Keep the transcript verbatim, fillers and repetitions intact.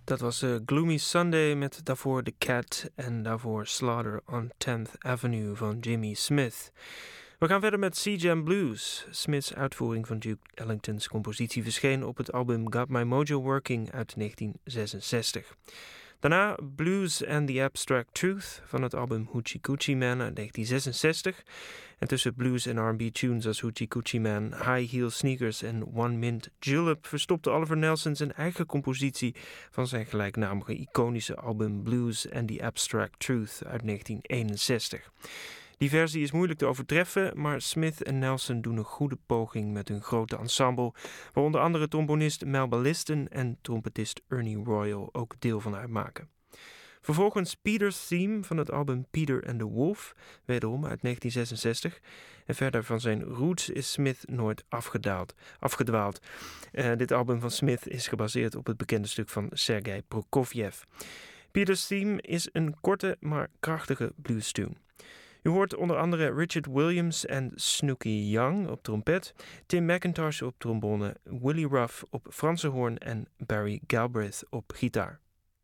Dat was uh, Gloomy Sunday met daarvoor The Cat en daarvoor Slaughter on tenth Avenue van Jimmy Smith. We gaan verder met Sea Jam Blues. Smith's uitvoering van Duke Ellington's compositie verscheen op het album Got My Mojo Working uit negentien zesenzestig. Daarna Blues and the Abstract Truth van het album Hoochie Coochie Man uit negentien zesenzestig. En tussen blues en R and B tunes als Hoochie Coochie Man, High Heel Sneakers en One Mint Julep verstopte Oliver Nelson zijn eigen compositie van zijn gelijknamige iconische album Blues and the Abstract Truth uit negentien eenenzestig. Die versie is moeilijk te overtreffen, maar Smith en Nelson doen een goede poging met hun grote ensemble, waar onder andere trombonist Melba Liston en trompetist Ernie Royal ook deel van uitmaken. Vervolgens Peter's Theme van het album Peter and the Wolf, wederom uit negentien zesenzestig. En verder van zijn roots is Smith nooit afgedaald, afgedwaald. Uh, dit album van Smith is gebaseerd op het bekende stuk van Sergei Prokofjev. Peter's Theme is een korte maar krachtige blues tune. U hoort onder andere Richard Williams en Snooky Young op trompet, Tim McIntosh op trombone, Willie Ruff op Franse hoorn en Barry Galbraith op gitaar.